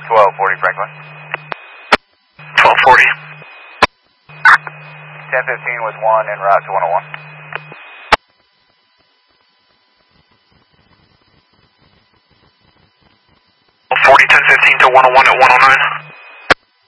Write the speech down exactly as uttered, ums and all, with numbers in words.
twelve forty Franklin. twelve forty. ten fifteen with one en route to one oh one. forty, ten fifteen to one oh one at one oh nine.